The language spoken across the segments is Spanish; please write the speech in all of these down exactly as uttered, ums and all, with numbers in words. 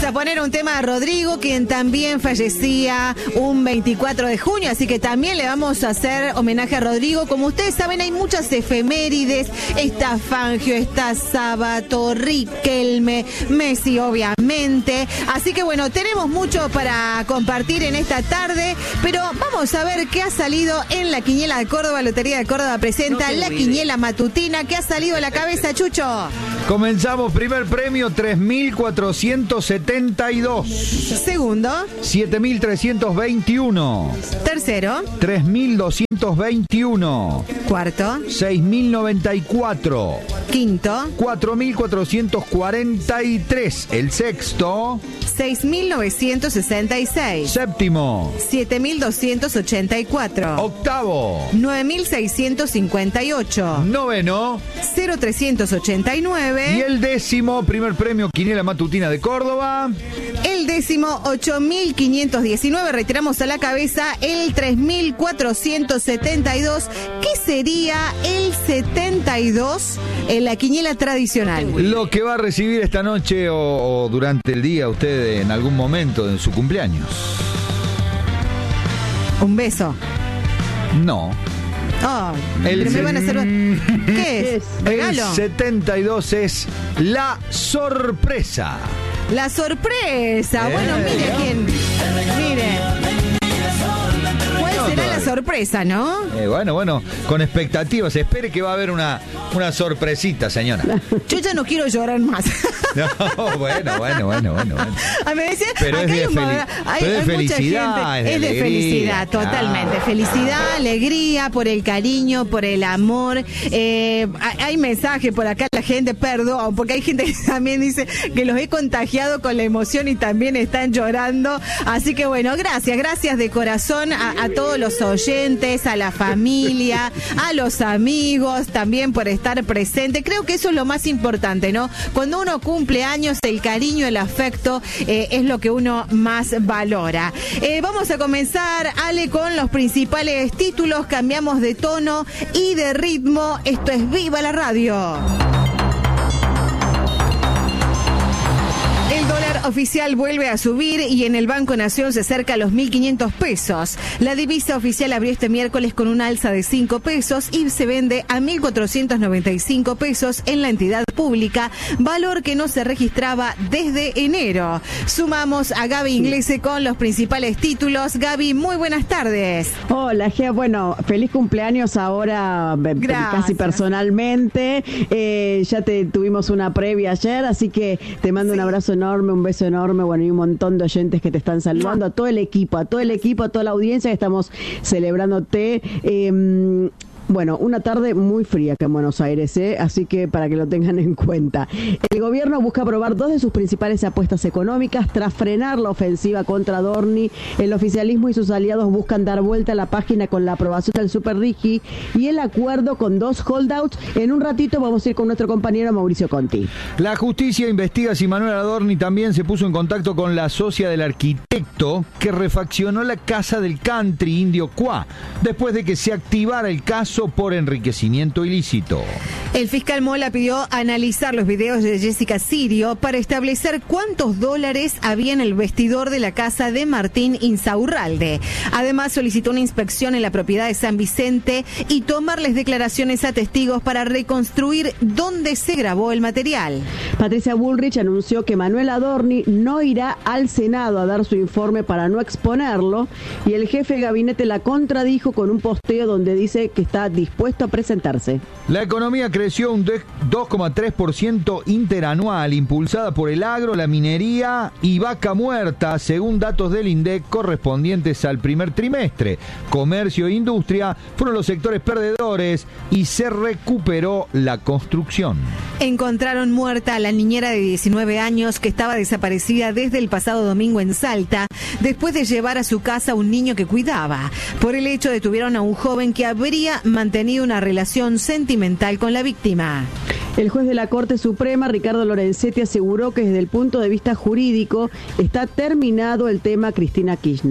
a poner un tema de Rodrigo, quien también fallecía un veinticuatro de junio, así que también le vamos a hacer homenaje a Rodrigo. Como ustedes saben, hay muchas efemérides. Está Fangio, está Sábato, Riquelme, Messi, obviamente. Así que bueno, tenemos mucho para compartir en esta tarde, pero vamos a ver qué ha salido en la Quiniela de Córdoba. Lotería de Córdoba presenta no la Quiniela matutina. ¿Qué ha salido a la cabeza, Chucho? Comenzamos, primer premio, tres mil cuatrocientos setenta y dos. Segundo, siete mil trescientos veintiuno. Tercero, tres mil doscientos veintiuno. Cuarto, seis mil noventa y cuatro. Quinto, cuatro mil cuatrocientos cuarenta y tres. El sexto, seis mil novecientos sesenta y seis. Séptimo, siete mil doscientos ochenta y cuatro. Octavo, nueve mil seiscientos cincuenta y ocho. Noveno, cero trescientos ochenta y nueve. Y el décimo, primer premio Quiniela Matutina de Córdoba. El décimo, ocho mil quinientos diecinueve. Retiramos a la cabeza el tres mil cuatrocientos setenta y dos. ¿Qué sería el setenta y dos en la quiniela tradicional? Lo que va a recibir esta noche o, o durante el día usted en algún momento de su cumpleaños. Un beso. No. Oh, el pero me van a hacer... ¿Qué es? ¿Regalo? El setenta y dos es la sorpresa. La sorpresa. Eh. Bueno, mire quién. Mire. ¿Cuál será la sorpresa, no? Eh, bueno, bueno, con expectativas. Espere que va a haber una, una sorpresita, señora. Yo ya no quiero llorar más. No, bueno, bueno, bueno, bueno. bueno. A me decía, pero es de, hay, fel- hay, pero hay de felicidad. Mucha gente, es de, es de alegría, felicidad, totalmente. Claro. Felicidad, alegría, por el cariño, por el amor. Eh, hay mensajes por acá, la gente, perdón, porque hay gente que también dice que los he contagiado con la emoción y también están llorando. Así que bueno, gracias, gracias de corazón a, a todos los oyentes, a la familia, a los amigos, también por estar presente. Creo que eso es lo más importante, ¿no? Cuando uno cumple años, el cariño, el afecto eh, es lo que uno más valora. Eh, vamos a comenzar, Ale, con los principales títulos. Cambiamos de tono y de ritmo. Esto es Viva la Radio. El dólar oficial vuelve a subir y en el Banco Nación se acerca a los mil quinientos pesos. La divisa oficial abrió este miércoles con una alza de cinco pesos y se vende a mil cuatrocientos noventa y cinco pesos en la entidad pública, valor que no se registraba desde enero. Sumamos a Gaby Inglese con los principales títulos. Gaby, muy buenas tardes. Hola, Gea. Bueno, feliz cumpleaños ahora, Gracias. Casi personalmente. Eh, ya te tuvimos una previa ayer, así que te mando sí. un abrazo enorme, un beso enorme, bueno, y un montón de oyentes que te están saludando, a todo el equipo, a todo el equipo, a toda la audiencia que estamos celebrándote. Eh, Bueno, una tarde muy fría acá en Buenos Aires, ¿eh? Así que para que lo tengan en cuenta. El gobierno busca aprobar dos de sus principales apuestas económicas tras frenar la ofensiva contra Dorni. El oficialismo y sus aliados buscan dar vuelta a la página con la aprobación del Superrigi y el acuerdo con dos holdouts. En un ratito vamos a ir con nuestro compañero Mauricio Conti. La justicia investiga si Manuel Adorni también se puso en contacto con la socia del arquitecto que refaccionó la casa del country indio Cuá, después de que se activara el caso por enriquecimiento ilícito. El fiscal Mola pidió analizar los videos de Jessica Sirio para establecer cuántos dólares había en el vestidor de la casa de Martín Insaurralde. Además, solicitó una inspección en la propiedad de San Vicente y tomarles declaraciones a testigos para reconstruir dónde se grabó el material. Patricia Bullrich anunció que Manuel Adorni no irá al Senado a dar su informe para no exponerlo, y el jefe de gabinete la contradijo con un posteo donde dice que está dispuesto a presentarse. La economía creció un dos coma tres por ciento interanual, impulsada por el agro, la minería y vaca muerta, según datos del INDEC correspondientes al primer trimestre. Comercio e industria fueron los sectores perdedores y se recuperó la construcción. Encontraron muerta a la niñera de diecinueve años que estaba desaparecida desde el pasado domingo en Salta, después de llevar a su casa a un niño que cuidaba. Por el hecho, detuvieron a un joven que habría mantenido una relación sentimental con la víctima. El juez de la Corte Suprema, Ricardo Lorenzetti, aseguró que desde el punto de vista jurídico está terminado el tema Cristina Kirchner.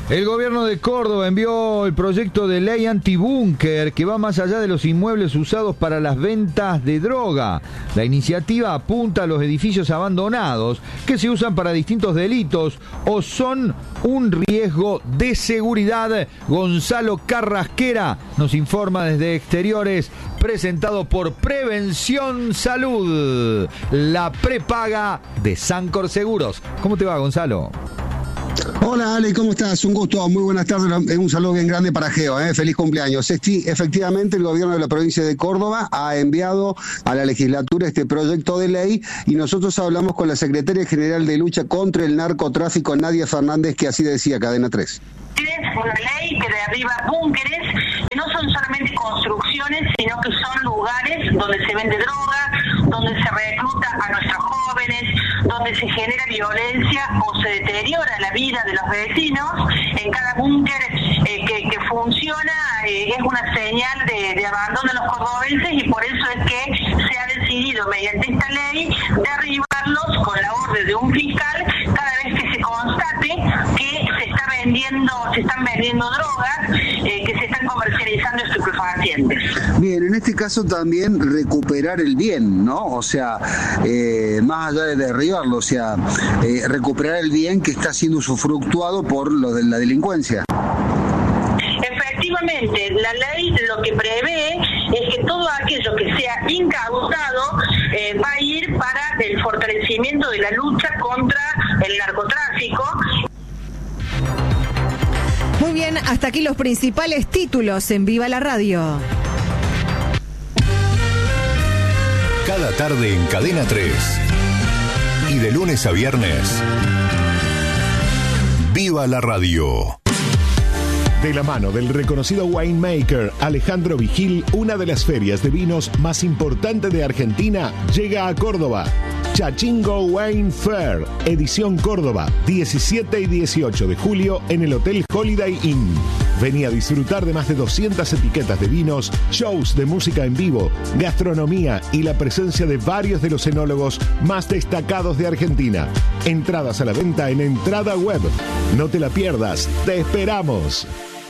El gobierno de Córdoba envió el proyecto de ley antibúnker que va más allá de los inmuebles usados para las ventas de droga. La iniciativa apunta a los edificios abandonados que se usan para distintos delitos o son un riesgo de seguridad. Gonzalo Carrasquera nos informa desde Exteriores, presentado por Prevención Salud, la prepaga de Sancor Seguros. ¿Cómo te va, Gonzalo? Hola Ale, ¿cómo estás? Un gusto, muy buenas tardes, un saludo bien grande para Geo, ¿eh? Feliz cumpleaños. Efectivamente, el gobierno de la provincia de Córdoba ha enviado a la legislatura este proyecto de ley y nosotros hablamos con la secretaria general de lucha contra el narcotráfico, Nadia Fernández, que así decía Cadena tres. Es una ley que derriba búnkeres, que no son solamente construcciones, sino que son lugares donde se vende droga, donde se recluta a nuestros jóvenes, donde se genera violencia o se deteriora la vida de los vecinos. En cada búnker eh, que, que funciona eh, es una señal de, de abandono de los cordobenses y por eso es que se ha decidido mediante esta ley derribarlos con la orden de un fiscal cada vez que se constate que se está vendiendo, se están vendiendo drogas, eh, que se están comercializando estupefacientes. Bien, en este caso también recuperar el bien, ¿no? O sea, eh, más allá de derribarlo, o sea, eh, recuperar el bien que está siendo usufructuado por lo de la delincuencia. Efectivamente, la ley lo que prevé es que todo aquello que sea incautado eh, va a ir para el fortalecimiento de la lucha contra el narcotráfico. Muy bien, hasta aquí los principales títulos en Viva la Radio. Cada tarde en Cadena tres y de lunes a viernes, Viva la Radio. De la mano del reconocido winemaker Alejandro Vigil, una de las ferias de vinos más importantes de Argentina llega a Córdoba. Chachingo Wine Fair, edición Córdoba, diecisiete y dieciocho de julio en el Hotel Holiday Inn. Vení a disfrutar de más de doscientas etiquetas de vinos, shows de música en vivo, gastronomía y la presencia de varios de los enólogos más destacados de Argentina. Entradas a la venta en Entrada Web. No te la pierdas, te esperamos.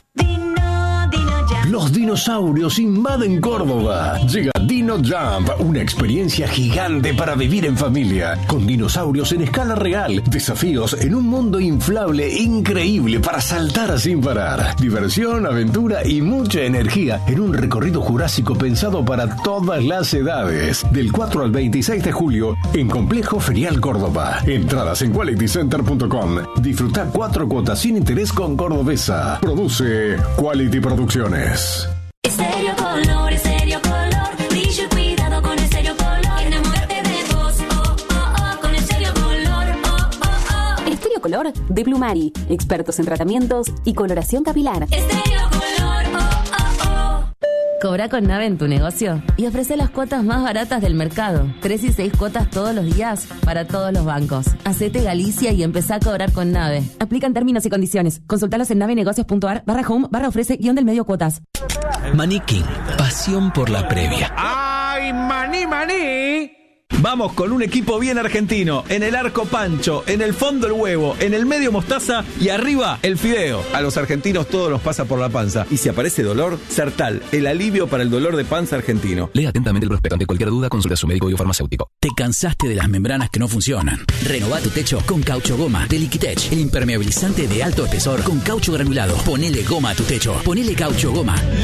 Los dinosaurios invaden Córdoba. Llega Dino Jump, una experiencia gigante para vivir en familia. Con dinosaurios en escala real, desafíos en un mundo inflable increíble para saltar sin parar. Diversión, aventura y mucha energía en un recorrido jurásico pensado para todas las edades. Del cuatro al veintiséis de julio en Complejo Ferial Córdoba. Entradas en quality center punto com. Disfruta cuatro cuotas sin interés con Cordobesa. Produce Quality Producciones. Estéreo Color, Estéreo Color, brillo y cuidado con Estéreo Color. Enamórate de vos, oh, oh, oh, con Estéreo Color, oh, oh, oh. Estéreo Color de Blumari, expertos en tratamientos y coloración capilar. Estéreo Color, oh, oh, oh. Cobra con Nave en tu negocio y ofrece las cuotas más baratas del mercado. Tres y seis cuotas todos los días para todos los bancos. Hacete Galicia y empezá a cobrar con Nave. Aplican términos y condiciones. Consultalos en navenegocios.ar barra home barra ofrece guión del medio cuotas. Maniquí, pasión por la previa. ¡Ay, maní, maní! Vamos con un equipo bien argentino. En el arco Pancho, en el fondo el huevo, en el medio mostaza y arriba el fideo. A los argentinos todo nos pasa por la panza. Y si aparece dolor, Sertal, el alivio para el dolor de panza argentino. Lea atentamente el prospecto. Ante cualquier duda, consulta a su médico y farmacéutico. ¿Te cansaste de las membranas que no funcionan? Renová tu techo con Caucho Goma de Liquitech, el impermeabilizante de alto espesor con caucho granulado. Ponele goma a tu techo. Ponele Caucho Goma.